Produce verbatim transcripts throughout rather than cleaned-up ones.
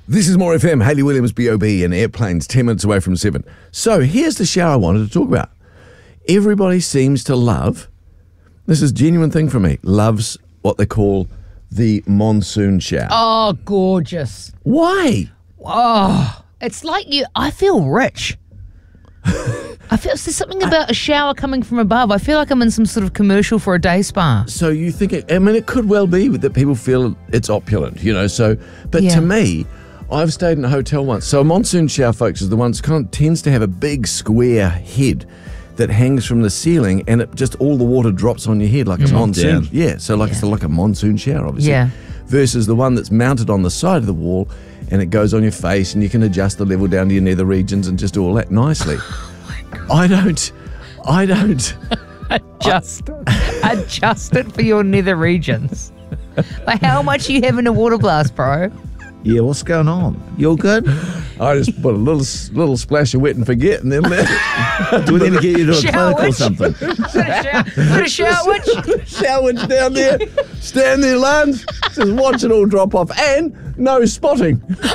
This is More F M, Hayley Williams, B O B, and Airplanes, ten minutes away from seven. So here's the shower I wanted to talk about. Everybody seems to love, this is a genuine thing for me, loves what they call the monsoon shower. Oh, gorgeous. Why? Oh, it's like you, I feel rich. I feel there's something about a shower coming from above. I feel like I'm in some sort of commercial for a day spa. So you think, it, I mean, it could well be that people feel it's opulent, you know, so, but Yeah. to me, I've stayed in a hotel once. So a monsoon shower, folks, is the one that kind of tends to have a big square head that hangs from the ceiling, and it just all the water drops on your head like a monsoon. down. Yeah, so like it's like a monsoon shower, obviously. Yeah. Versus the one that's mounted on the side of the wall, and it goes on your face, and you can adjust the level down to your nether regions and just do all that nicely. I don't, I don't. Adjust, adjust it for your nether regions. Like how much are you having a water blast, bro? Yeah, what's going on? You all good? I just put a little little splash of wet and forget, and then let Do we need to get you to a Shower clinic or witch. something? Put a shower, put a shower witch. shower down there, stand there, lunge, just watch it all drop off, and no spotting.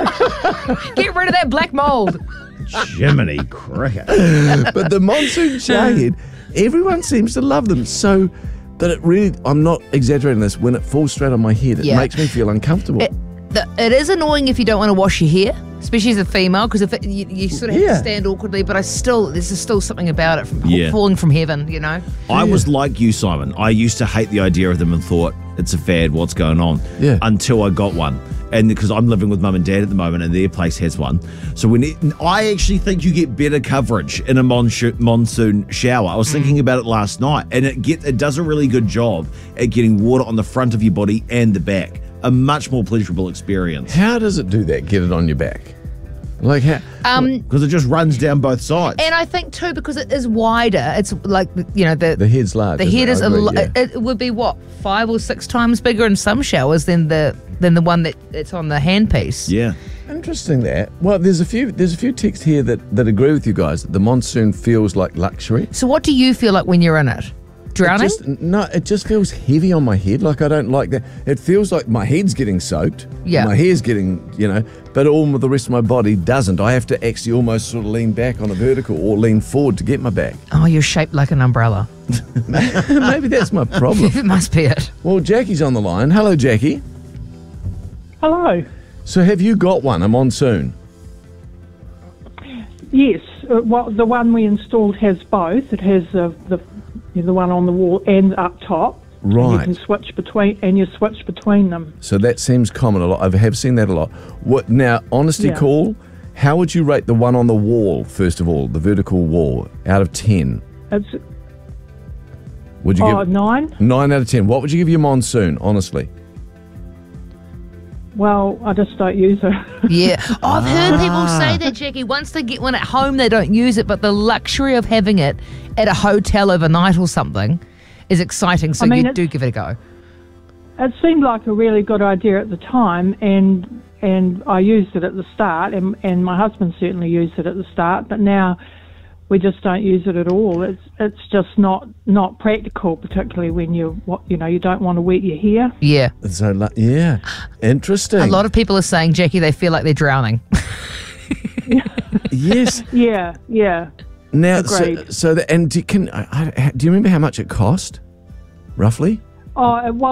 Get rid of that black mold. Jiminy cricket. But the monsoon shower head, everyone seems to love them. So, but it really, I'm not exaggerating this, when it falls straight on my head, it Yeah. makes me feel uncomfortable. It, the, it is annoying if you don't want to wash your hair, especially as a female, because if it, you, you sort of have Yeah. to stand awkwardly. But I still, there's still something about it from Yeah. falling from heaven, you know. I was like you, Simon. I used to hate the idea of them and thought, it's a fad, what's going on? Yeah. Until I got one. And because I'm living with mum and dad at the moment and their place has one. So when it, I actually think you get better coverage in a monsoon monsoon shower. I was thinking about it last night, and it get it does a really good job at getting water on the front of your body and the back. A much more pleasurable experience. How does it do that, get it on your back? Like how? Um, Because it just runs down both sides. and I think too because it is wider. It's like you know the The head's large. the isn't head it? is I a agree, lo- yeah. it, it would be what five or six times bigger in some showers than the than the one that it's on the handpiece. Yeah. Interesting that. Well, there's a few there's a few texts here that, that agree with you guys. The monsoon feels like luxury. So what do you feel like when you're in it? Drowning? It just, no, it just feels heavy on my head. Like I don't like that. It feels like my head's getting soaked. Yeah. My hair's getting, you know, but all the rest of my body doesn't. I have to actually almost sort of lean back on a vertical or lean forward to get my back. Oh, you're shaped like an umbrella. Maybe that's my problem. It must be it. Well, Jackie's on the line. Hello, Jackie. Hello. So have you got one, a monsoon? Yes, uh, well, the one we installed has both. It has uh, the the one on the wall and up top. Right. You can switch between, and you switch between them. So that seems common a lot. I have seen that a lot. What now? Honesty Yeah. call. How would you rate the one on the wall? First of all, the vertical wall out of ten. It's Would you oh, give nine. nine out of ten? What would you give your monsoon? Honestly, Well, I just don't use it. Yeah. Oh, I've heard people say that, Jackie. Once they get one at home, they don't use it, but the luxury of having it at a hotel overnight or something is exciting, so I mean, you it- do give it a go. It seemed like a really good idea at the time, and and I used it at the start, and, and my husband certainly used it at the start, but now we just don't use it at all. It's it's just not not practical, particularly when you what you know you don't want to wet your hair. Yeah. so lu- yeah, interesting. A lot of people are saying, Jackie, they feel like they're drowning. yes. Yeah, yeah. Now, so, Agreed. so the, and do, can I, I, do you remember how much it cost, roughly? Oh, it was